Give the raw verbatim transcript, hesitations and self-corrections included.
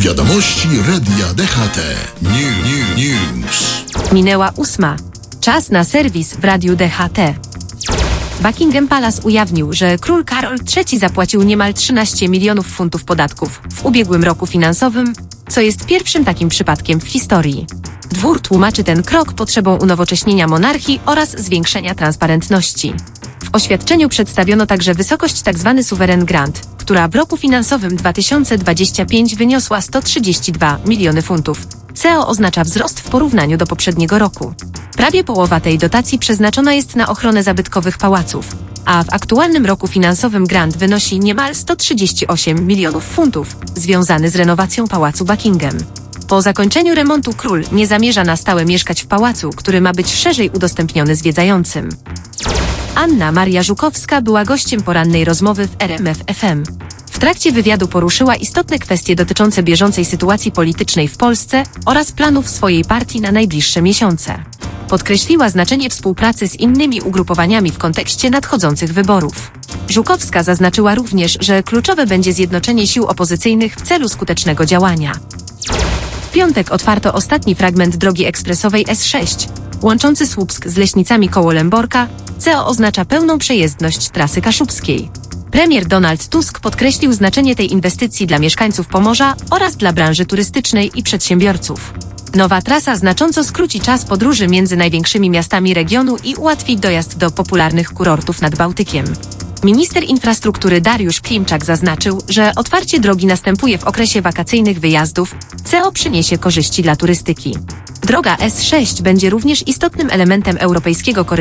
Wiadomości Radia D H T. New, new, news. Minęła ósma. Czas na serwis w Radiu D H T. Buckingham Palace ujawnił, że król Karol trzeci zapłacił niemal trzynaście milionów funtów podatków w ubiegłym roku finansowym, co jest pierwszym takim przypadkiem w historii. Dwór tłumaczy ten krok potrzebą unowocześnienia monarchii oraz zwiększenia transparentności. W oświadczeniu przedstawiono także wysokość tzw. suweren grant, która w roku finansowym dwa tysiące dwudziestym piątym wyniosła sto trzydzieści dwa miliony funtów, co oznacza wzrost w porównaniu do poprzedniego roku. Prawie połowa tej dotacji przeznaczona jest na ochronę zabytkowych pałaców, a w aktualnym roku finansowym grant wynosi niemal sto trzydzieści osiem milionów funtów, związany z renowacją pałacu Buckingham. Po zakończeniu remontu król nie zamierza na stałe mieszkać w pałacu, który ma być szerzej udostępniony zwiedzającym. Anna Maria Żukowska była gościem porannej rozmowy w R M F F M. W trakcie wywiadu poruszyła istotne kwestie dotyczące bieżącej sytuacji politycznej w Polsce oraz planów swojej partii na najbliższe miesiące. Podkreśliła znaczenie współpracy z innymi ugrupowaniami w kontekście nadchodzących wyborów. Żukowska zaznaczyła również, że kluczowe będzie zjednoczenie sił opozycyjnych w celu skutecznego działania. W piątek otwarto ostatni fragment drogi ekspresowej S sześć, łączący Słupsk z Leśnicami koło Lęborka, co oznacza pełną przejezdność trasy kaszubskiej. Premier Donald Tusk podkreślił znaczenie tej inwestycji dla mieszkańców Pomorza oraz dla branży turystycznej i przedsiębiorców. Nowa trasa znacząco skróci czas podróży między największymi miastami regionu i ułatwi dojazd do popularnych kurortów nad Bałtykiem. Minister infrastruktury Dariusz Klimczak zaznaczył, że otwarcie drogi następuje w okresie wakacyjnych wyjazdów, co przyniesie korzyści dla turystyki. Droga S sześć będzie również istotnym elementem europejskiego korytarza